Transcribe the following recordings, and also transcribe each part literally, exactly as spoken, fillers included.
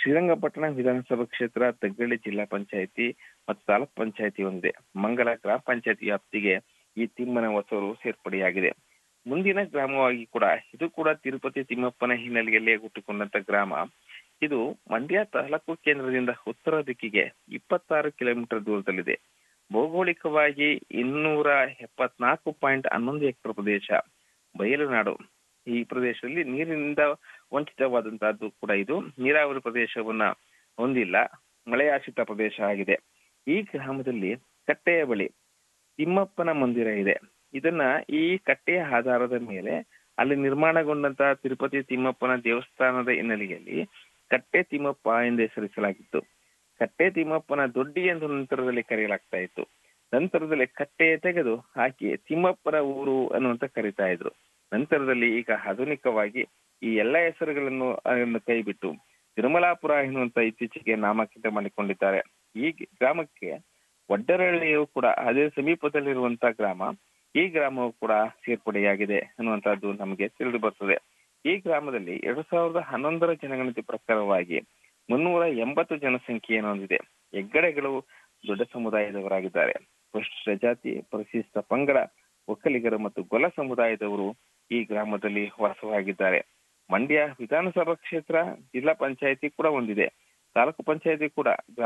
ಶ್ರೀರಂಗಪಟ್ಟಣ ವಿಧಾನಸಭಾ ಕ್ಷೇತ್ರ, ತಗ್ಗಳ್ಳಿ ಜಿಲ್ಲಾ ಪಂಚಾಯಿತಿ ಮತ್ತು ತಾಲೂಕ್ ಪಂಚಾಯಿತಿ ಹೊಂದಿದೆ. ಮಂಗಲ ಗ್ರಾಮ ಪಂಚಾಯಿತಿ ವ್ಯಾಪ್ತಿಗೆ ಈ ತಿಮ್ಮನ ಹೊಸೂರು ಸೇರ್ಪಡೆಯಾಗಿದೆ. ಮುಂದಿನ ಗ್ರಾಮವಾಗಿ ಕೂಡ ಇದು ಕೂಡ ತಿರುಪತಿ ತಿಮ್ಮಪ್ಪನ ಹಿನ್ನೆಲೆಯಲ್ಲಿ ಹುಟ್ಟಿಕೊಂಡಂತ ಗ್ರಾಮ. ಇದು ಮಂಡ್ಯ ತಾಲೂಕು ಕೇಂದ್ರದಿಂದ ಉತ್ತರ ದಿಕ್ಕಿಗೆ ಇಪ್ಪತ್ತಾರು ಕಿಲೋಮೀಟರ್ ದೂರದಲ್ಲಿದೆ. ಭೌಗೋಳಿಕವಾಗಿ ಇನ್ನೂರ ಎಪ್ಪತ್ನಾಲ್ಕು ಪಾಯಿಂಟ್ ಹನ್ನೊಂದು ಹೆಕ್ಟೇರ್ ಪ್ರದೇಶ ಬಯಲು ನಾಡು. ಈ ಪ್ರದೇಶದಲ್ಲಿ ನೀರಿನಿಂದ ವಂಚಿತವಾದಂತಹದ್ದು ಕೂಡ ಇದು. ನೀರಾವರಿ ಪ್ರದೇಶವನ್ನ ಹೊಂದಿಲ್ಲ, ಮಳೆಯಾಶ್ರಿತ ಪ್ರದೇಶ ಆಗಿದೆ. ಈ ಗ್ರಾಮದಲ್ಲಿ ಕಟ್ಟೆಯ ಬಳಿ ತಿಮ್ಮಪ್ಪನ ಮಂದಿರ ಇದೆ. ಇದನ್ನ ಈ ಕಟ್ಟೆಯ ಆಧಾರದ ಮೇಲೆ ಅಲ್ಲಿ ನಿರ್ಮಾಣಗೊಂಡಂತಹ ತಿರುಪತಿ ತಿಮ್ಮಪ್ಪನ ದೇವಸ್ಥಾನದ ಹಿನ್ನೆಲೆಯಲ್ಲಿ ಕಟ್ಟೆ ತಿಮ್ಮಪ್ಪ ಎಂದು ಹೆಸರಿಸಲಾಗಿತ್ತು. ಕಟ್ಟೆ ತಿಮ್ಮಪ್ಪನ ದೊಡ್ಡಿ ಎಂದು ನಂತರದಲ್ಲಿ ಕರೆಯಲಾಗ್ತಾ ಇತ್ತು. ನಂತರದಲ್ಲಿ ಕಟ್ಟೆ ತೆಗೆದು ಹಾಕಿ ತಿಮ್ಮಪ್ಪನ ಊರು ಅನ್ನುವಂತ ಕರಿತಾ ಇದ್ರು. ನಂತರದಲ್ಲಿ ಈಗ ಆಧುನಿಕವಾಗಿ ಈ ಎಲ್ಲ ಹೆಸರುಗಳನ್ನು ಕೈಬಿಟ್ಟು ತಿರುಮಲಾಪುರ ಎನ್ನುವಂತ ಇತ್ತೀಚೆಗೆ ನಾಮಕರಣ ಮಾಡಿಕೊಂಡಿದ್ದಾರೆ. ಈ ಗ್ರಾಮಕ್ಕೆ ಒಡ್ಡರಹಳ್ಳಿಯು ಕೂಡ ಅದೇ ಸಮೀಪದಲ್ಲಿರುವಂತಹ ಗ್ರಾಮ. ಈ ಗ್ರಾಮವು ಕೂಡ ಸೇರ್ಪಡೆಯಾಗಿದೆ ಅನ್ನುವಂತಹದ್ದು ನಮಗೆ ತಿಳಿದು ಬರ್ತದೆ. ಈ ಗ್ರಾಮದಲ್ಲಿ ಎರಡ್ ಸಾವಿರದ ಹನ್ನೊಂದರ ಜನಗಣತಿ ಪ್ರಕಾರವಾಗಿ ಮುನ್ನೂರ ಎಂಬತ್ತು ಜನಸಂಖ್ಯೆಯನ್ನು ಹೊಂದಿದೆ. ಹೆಗ್ಗಡೆಗಳು ದೊಡ್ಡ ಸಮುದಾಯದವರಾಗಿದ್ದಾರೆ. ಪರಿಶಿಷ್ಟ ಜಾತಿ, ಪರಿಶಿಷ್ಟ ಪಂಗಡ, ಒಕ್ಕಲಿಗರು ಮತ್ತು ಗೊಲ್ಲ ಸಮುದಾಯದವರು ಈ ಗ್ರಾಮದಲ್ಲಿ ವಾಸವಾಗಿದ್ದಾರೆ. ಮಂಡ್ಯ ವಿಧಾನಸಭಾ ಕ್ಷೇತ್ರ, ಜಿಲ್ಲಾ ಪಂಚಾಯಿತಿ ಕೂಡ ಹೊಂದಿದೆ. ತಾಲೂಕು ಪಂಚಾಯಿತಿ ಕೂಡ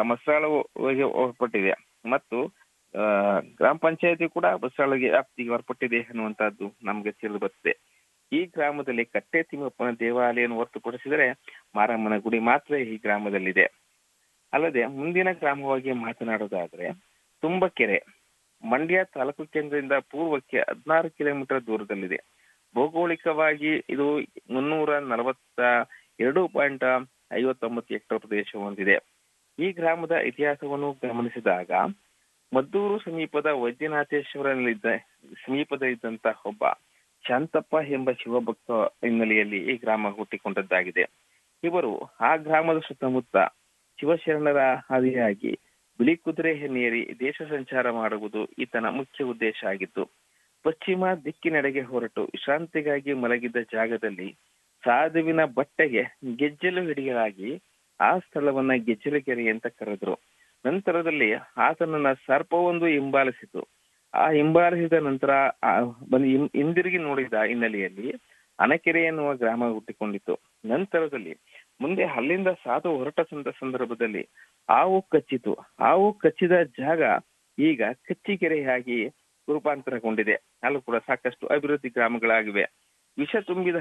ಬಸರಾಳಗೆ ಹೊರಪಟ್ಟಿದೆ ಮತ್ತು ಅಹ್ ಗ್ರಾಮ ಪಂಚಾಯಿತಿ ಕೂಡ ಬಸರಾಳಗೆ ವ್ಯಾಪ್ತಿಗೆ ಹೊರಪಟ್ಟಿದೆ ಅನ್ನುವಂತಹದ್ದು ನಮ್ಗೆ ತಿಳಿದು ಬರ್ತದೆ. ಈ ಗ್ರಾಮದಲ್ಲಿ ಕಟ್ಟೆ ತಿಮ್ಮಪ್ಪನ ದೇವಾಲಯವನ್ನು ಹೊರತುಪಡಿಸಿದರೆ ಮಾರಮ್ಮನ ಗುಡಿ ಮಾತ್ರ ಈ ಗ್ರಾಮದಲ್ಲಿದೆ. ಅಲ್ಲದೆ ಮುಂದಿನ ಗ್ರಾಮವಾಗಿ ಮಾತನಾಡೋದಾದ್ರೆ ತುಂಬಕೆರೆ ಮಂಡ್ಯ ತಾಲೂಕು ಕೇಂದ್ರದಿಂದ ಪೂರ್ವಕ್ಕೆ ಹದಿನಾರು ಕಿಲೋಮೀಟರ್ ದೂರದಲ್ಲಿದೆ. ಭೌಗೋಳಿಕವಾಗಿ ಇದು ಮುನ್ನೂರ ನಲವತ್ತ ಎರಡು ಪಾಯಿಂಟ್ ಐವತ್ತೊಂಬತ್ತು ಹೆಕ್ಟೇರ್ ಪ್ರದೇಶ ಹೊಂದಿದೆ. ಈ ಗ್ರಾಮದ ಇತಿಹಾಸವನ್ನು ಗಮನಿಸಿದಾಗ ಮದ್ದೂರು ಸಮೀಪದ ವೈದ್ಯನಾಥೇಶ್ವರನಲ್ಲಿದ್ದ ಸಮೀಪದಲ್ಲಿದ್ದಂತಹ ಒಬ್ಬ ಶಾಂತಪ್ಪ ಎಂಬ ಶಿವಭಕ್ತ ಹಿನ್ನೆಲೆಯಲ್ಲಿ ಈ ಗ್ರಾಮ ಹುಟ್ಟಿಕೊಂಡದ್ದಾಗಿದೆ. ಇವರು ಆ ಗ್ರಾಮದ ಸುತ್ತಮುತ್ತ ಶಿವಶರಣರ ಆದಿಯಾಗಿ ಬಿಳಿ ಕುದುರೆ ಏರಿ ದೇಶ ಸಂಚಾರ ಮಾಡುವುದು ಈತನ ಮುಖ್ಯ ಉದ್ದೇಶ ಆಗಿತ್ತು. ಪಶ್ಚಿಮ ದಿಕ್ಕಿನೆಡೆಗೆ ಹೊರಟು ವಿಶ್ರಾಂತಿಗಾಗಿ ಮಲಗಿದ್ದ ಜಾಗದಲ್ಲಿ ಸಾಧುವಿನ ಬಟ್ಟೆಗೆ ಗೆಜ್ಜಲು ಹಿಡಿಯಲಾಗಿ ಆ ಸ್ಥಳವನ್ನ ಗೆಜ್ಜಲಗೆರೆ ಅಂತ ಕರೆದ್ರು. ನಂತರದಲ್ಲಿ ಆತನನ್ನ ಸರ್ಪವೊಂದು ಹಿಂಬಾಲಿಸಿತು. ಆ ಹಿಂಬಾಲಿಸಿದ ನಂತರ ಹಿಂದಿರುಗಿ ನೋಡಿದ ಹಿನ್ನೆಲೆಯಲ್ಲಿ ಅಣಕೆರೆ ಎನ್ನುವ ಗ್ರಾಮ ಹುಟ್ಟಿಕೊಂಡಿತು. ನಂತರದಲ್ಲಿ ಮುಂದೆ ಅಲ್ಲಿಂದ ಸಾಧು ಹೊರಟ ಸಂದರ್ಭದಲ್ಲಿ ಹಾವು ಕಚ್ಚಿತು. ಹಾವು ಕಚ್ಚಿದ ಜಾಗ ಈಗ ಕಚ್ಚಿಕೆರೆಯಾಗಿ ರೂಪಾಂತರಗೊಂಡಿದೆ. ಅಲ್ಲೂ ಕೂಡ ಸಾಕಷ್ಟು ಅಭಿವೃದ್ಧಿ ಗ್ರಾಮಗಳಾಗಿವೆ. ವಿಷ ತುಂಬಿದ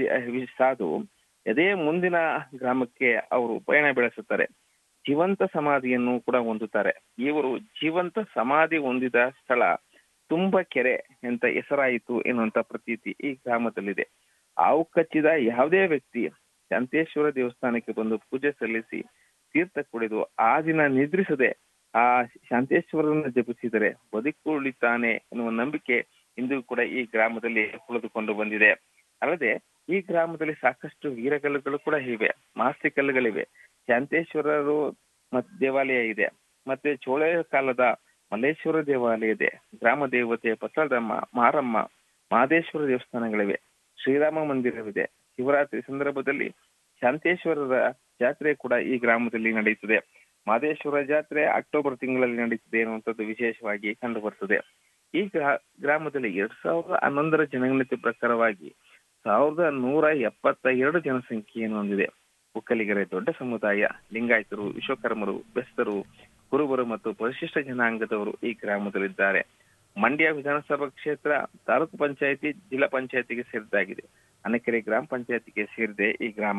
ಸಾಧು ಅದೇ ಮುಂದಿನ ಗ್ರಾಮಕ್ಕೆ ಅವರು ಪಯಣ ಬೆಳೆಸುತ್ತಾರೆ. ಜೀವಂತ ಸಮಾಧಿಯನ್ನು ಕೂಡ ಹೊಂದುತ್ತಾರೆ. ಇವರು ಜೀವಂತ ಸಮಾಧಿ ಹೊಂದಿದ ಸ್ಥಳ ತುಂಬಕೆರೆ ಅಂತ ಹೆಸರಾಯಿತು ಎನ್ನುವಂತ ಪ್ರತೀತಿ ಈ ಗ್ರಾಮದಲ್ಲಿದೆ. ಹಾವು ಕಚ್ಚಿದ ಯಾವುದೇ ವ್ಯಕ್ತಿ ಶಾಂತೇಶ್ವರ ದೇವಸ್ಥಾನಕ್ಕೆ ಬಂದು ಪೂಜೆ ಸಲ್ಲಿಸಿ ತೀರ್ಥ ಕುಡಿದು ಆ ದಿನ ನಿದ್ರಿಸದೆ ಆ ಶಾಂತೇಶ್ವರನ ಜಪಿಸಿದರೆ ಬದುಕುಳಿತಾನೆ ಎನ್ನುವ ನಂಬಿಕೆ ಇಂದು ಕೂಡ ಈ ಗ್ರಾಮದಲ್ಲಿ ಉಳಿದುಕೊಂಡು ಬಂದಿದೆ. ಅಲ್ಲದೆ ಈ ಗ್ರಾಮದಲ್ಲಿ ಸಾಕಷ್ಟು ವೀರಗಲ್ಲುಗಳು ಕೂಡ ಇವೆ, ಮಾಸ್ತಿ ಕಲ್ಲುಗಳಿವೆ. ಶಾಂತೇಶ್ವರರು ಮತ್ ದೇವಾಲಯ ಇದೆ. ಮತ್ತೆ ಚೋಳೆಯ ಕಾಲದ ಮಲ್ಲೇಶ್ವರ ದೇವಾಲಯ ಇದೆ. ಗ್ರಾಮ ದೇವತೆ ಬಸಳಮ್ಮ, ಮಾರಮ್ಮ, ಮಹದೇಶ್ವರ ದೇವಸ್ಥಾನಗಳಿವೆ. ಶ್ರೀರಾಮ ಮಂದಿರವಿದೆ. ಶಿವರಾತ್ರಿ ಸಂದರ್ಭದಲ್ಲಿ ಶಾಂತೇಶ್ವರರ ಜಾತ್ರೆ ಕೂಡ ಈ ಗ್ರಾಮದಲ್ಲಿ ನಡೆಯುತ್ತದೆ. ಮಹದೇಶ್ವರ ಜಾತ್ರೆ ಅಕ್ಟೋಬರ್ ತಿಂಗಳಲ್ಲಿ ನಡೀತದೆ ಎನ್ನುವಂಥದ್ದು ವಿಶೇಷವಾಗಿ ಕಂಡು ಬರ್ತದೆ. ಈ ಗ್ರಾಮದಲ್ಲಿ ಎರಡ್ ಸಾವಿರದ ಹನ್ನೊಂದರ ಜನಗಣತಿ ಪ್ರಕಾರವಾಗಿ ಸಾವಿರದ ನೂರ ಎಪ್ಪತ್ತ ಎರಡು ಜನಸಂಖ್ಯೆಯನ್ನು ಹೊಂದಿದೆ. ಒಕ್ಕಲಿಗರೇ ದೊಡ್ಡ ಸಮುದಾಯ. ಲಿಂಗಾಯತರು, ವಿಶ್ವಕರ್ಮರು, ಬೆಸ್ತರು, ಕುರುಬರು ಮತ್ತು ಪರಿಶಿಷ್ಟ ಜನಾಂಗದವರು ಈ ಗ್ರಾಮದಲ್ಲಿದ್ದಾರೆ. ಮಂಡ್ಯ ವಿಧಾನಸಭಾ ಕ್ಷೇತ್ರ, ತಾಲೂಕು ಪಂಚಾಯಿತಿ, ಜಿಲ್ಲಾ ಪಂಚಾಯಿತಿಗೆ ಸೇರಿದಾಗಿದೆ. ಅಣಕೆರೆ ಗ್ರಾಮ ಪಂಚಾಯಿತಿಗೆ ಸೇರಿದೆ ಈ ಗ್ರಾಮ.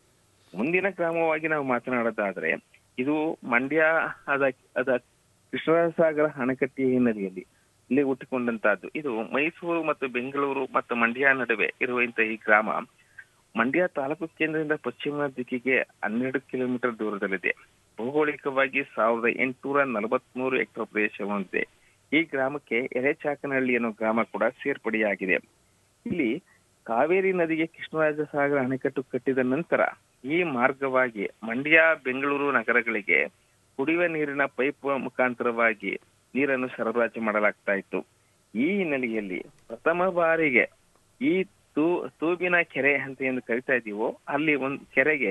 ಮುಂದಿನ ಗ್ರಾಮವಾಗಿ ನಾವು ಮಾತನಾಡೋದಾದ್ರೆ ಇದು ಮಂಡ್ಯ ಅದ ಅದ ಕೃಷ್ಣರಾಜಸಾಗರ ಅಣೆಕಟ್ಟೆಯ ಹಿನ್ನೆಲೆಯಲ್ಲಿ ಇಲ್ಲಿ ಹುಟ್ಟಿಕೊಂಡಂತಹದ್ದು. ಇದು ಮೈಸೂರು ಮತ್ತು ಬೆಂಗಳೂರು ಮತ್ತು ಮಂಡ್ಯ ನಡುವೆ ಇರುವಂತಹ ಈ ಗ್ರಾಮ ಮಂಡ್ಯ ತಾಲೂಕು ಕೇಂದ್ರದಿಂದ ಪಶ್ಚಿಮ ದಿಕ್ಕಿಗೆ ಹನ್ನೆರಡು ಕಿಲೋಮೀಟರ್ ದೂರದಲ್ಲಿದೆ. ಭೌಗೋಳಿಕವಾಗಿ ಸಾವಿರದ ಎಂಟುನೂರ ನಲವತ್ತ್ ಮೂರು ಹೆಕ್ಟೇರ್ ಪ್ರದೇಶ ಹೊಂದಿದೆ. ಈ ಗ್ರಾಮಕ್ಕೆ ಎರೆಚಾಕನಹಳ್ಳಿ ಅನ್ನೋ ಗ್ರಾಮ ಕೂಡ ಸೇರ್ಪಡೆಯಾಗಿದೆ. ಇಲ್ಲಿ ಕಾವೇರಿ ನದಿಗೆ ಕೃಷ್ಣರಾಜಸಾಗರ ಅಣೆಕಟ್ಟು ಕಟ್ಟಿದ ನಂತರ ಈ ಮಾರ್ಗವಾಗಿ ಮಂಡ್ಯ, ಬೆಂಗಳೂರು ನಗರಗಳಿಗೆ ಕುಡಿಯುವ ನೀರಿನ ಪೈಪ್ ಮುಖಾಂತರವಾಗಿ ನೀರನ್ನು ಸರಬರಾಜು ಮಾಡಲಾಗ್ತಾ ಇತ್ತು. ಈ ಹಿನ್ನೆಲೆಯಲ್ಲಿ ಪ್ರಥಮ ಬಾರಿಗೆ ಈ ತೂ ತೂಬಿನ ಕೆರೆ ಅಂತ ಏನು ಕರಿತಾ ಇದೀವೋ ಅಲ್ಲಿ ಒಂದು ಕೆರೆಗೆ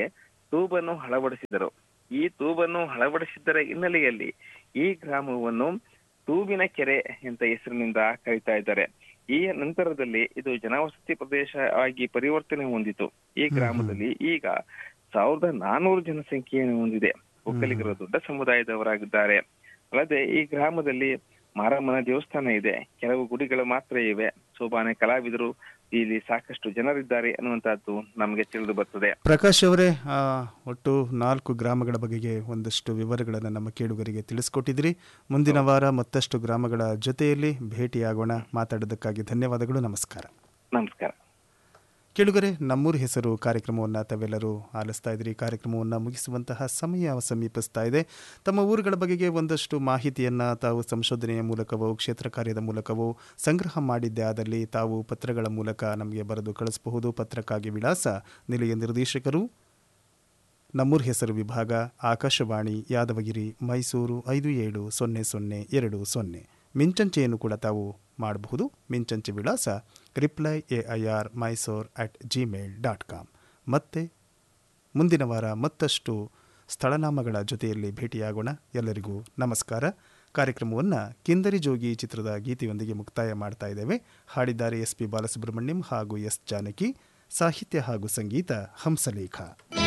ತೂಬನ್ನು ಅಳವಡಿಸಿದರು. ಈ ತೂಬನ್ನು ಅಳವಡಿಸಿದ್ದರ ಹಿನ್ನೆಲೆಯಲ್ಲಿ ಈ ಗ್ರಾಮವನ್ನು ತೂಬಿನ ಕೆರೆ ಎಂತ ಹೆಸರಿನಿಂದ ಕರೀತಾ ಇದ್ದಾರೆ. ಈ ನಂತರದಲ್ಲಿ ಇದು ಜನವಸತಿ ಪ್ರದೇಶ ಆಗಿ ಪರಿವರ್ತನೆ ಹೊಂದಿತು. ಈ ಗ್ರಾಮದಲ್ಲಿ ಈಗ ಸಾವಿರದ ನಾನೂರು ಜನಸಂಖ್ಯೆಯನ್ನು ಹೊಂದಿದೆ. ಒಕ್ಕಲಿಗರು ದೊಡ್ಡ ಸಮುದಾಯದವರಾಗಿದ್ದಾರೆ. ಅಲ್ಲದೆ ಈ ಗ್ರಾಮದಲ್ಲಿ ಮಾರಮ್ಮನ ದೇವಸ್ಥಾನ ಇದೆ, ಕೆಲವು ಗುಡಿಗಳು ಮಾತ್ರ ಇವೆ, ಸೋಬಾನೆ ಕಲಾವಿದರು ಇಲ್ಲಿ ಸಾಕಷ್ಟು ಜನರಿದ್ದಾರೆ ಅನ್ನುವಂತಹದ್ದು ನಮಗೆ ತಿಳಿದು ಬರ್ತದೆ. ಪ್ರಕಾಶ್ ಅವರೇ, ಒಟ್ಟು ನಾಲ್ಕು ಗ್ರಾಮಗಳ ಬಗೆಗೆ ಒಂದಷ್ಟು ವಿವರಗಳನ್ನು ನಮ್ಮ ಕೇಳುಗರಿಗೆ ತಿಳಿಸ್ಕೊಟ್ಟಿದ್ರಿ. ಮುಂದಿನ ವಾರ ಮತ್ತಷ್ಟು ಗ್ರಾಮಗಳ ಜೊತೆಯಲ್ಲಿ ಭೇಟಿಯಾಗೋಣ. ಮಾತಾಡೋದಕ್ಕಾಗಿ ಧನ್ಯವಾದಗಳು. ನಮಸ್ಕಾರ. ನಮಸ್ಕಾರ. ಕೇಳುಗರೆ, ನಮ್ಮೂರು ಹೆಸರು ಕಾರ್ಯಕ್ರಮವನ್ನು ತಾವೆಲ್ಲರೂ ಆಲಿಸ್ತಾ ಇದ್ರಿ. ಕಾರ್ಯಕ್ರಮವನ್ನು ಮುಗಿಸುವಂತಹ ಸಮಯ ಸಮೀಪಿಸ್ತಾ ಇದೆ. ತಮ್ಮ ಊರುಗಳ ಬಗೆಗೆ ಒಂದಷ್ಟು ಮಾಹಿತಿಯನ್ನು ತಾವು ಸಂಶೋಧನೆಯ ಮೂಲಕವೋ ಕ್ಷೇತ್ರ ಕಾರ್ಯದ ಮೂಲಕವೋ ಸಂಗ್ರಹ ಮಾಡಿದ್ದೇ ಆದಲ್ಲಿ ತಾವು ಪತ್ರಗಳ ಮೂಲಕ ನಮಗೆ ಬರೆದು ಕಳಿಸಬಹುದು. ಪತ್ರಕ್ಕಾಗಿ ವಿಳಾಸ: ನಿಲಯ ನಿರ್ದೇಶಕರು, ನಮ್ಮೂರು ಹೆಸರು ವಿಭಾಗ, ಆಕಾಶವಾಣಿ, ಯಾದವಗಿರಿ, ಮೈಸೂರು ಐದು ಏಳು ಸೊನ್ನೆ ಸೊನ್ನೆ ಎರಡು ಸೊನ್ನೆ. ಮಿಂಚಂಚೆಯನ್ನು ಕೂಡ ತಾವು ಮಾಡಬಹುದು. ಮಿಂಚಂಚೆ ವಿಳಾಸ reply A I R Mysore at Gmail dot com. ಮತ್ತೆ ಮುಂದಿನ ವಾರ ಮತ್ತಷ್ಟು ಸ್ಥಳನಾಮಗಳ ಜೊತೆಯಲ್ಲಿ ಭೇಟಿಯಾಗೋಣ. ಎಲ್ಲರಿಗೂ ನಮಸ್ಕಾರ. ಕಾರ್ಯಕ್ರಮವನ್ನು ಕಿಂದರಿ ಜೋಗಿ ಚಿತ್ರದ ಗೀತೆಯೊಂದಿಗೆ ಮುಕ್ತಾಯ ಮಾಡ್ತಾ ಇದ್ದೇವೆ. ಹಾಡಿದ್ದಾರೆ ಎಸ್ ಪಿ ಬಾಲಸುಬ್ರಹ್ಮಣ್ಯಂ ಹಾಗೂ ಎಸ್ ಜಾನಕಿ. ಸಾಹಿತ್ಯ ಹಾಗೂ ಸಂಗೀತ ಹಂಸಲೇಖ.